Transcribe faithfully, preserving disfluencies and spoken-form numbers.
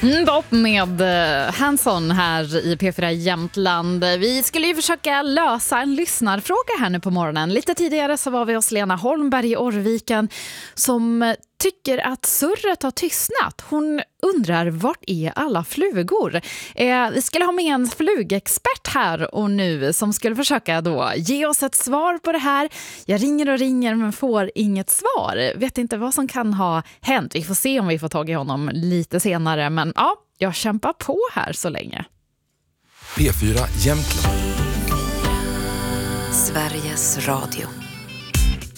Mm, Bob med uh, Hanson här i P fyra Jämtland. Vi skulle ju försöka lösa en lyssnarfråga här nu på morgonen. Lite tidigare så var vi hos Lena Holmberg i Orrviken som tycker att surret har tystnat. Hon undrar, vart är alla flugor? Eh, vi skulle ha med en flugexpert här och nu som skulle försöka då ge oss ett svar på det här. Jag ringer och ringer men får inget svar. Vet inte vad som kan ha hänt. Vi får se om vi får tag i honom lite senare. Men ja, jag kämpar på här så länge. P fyra Jämtland. Sveriges Radio.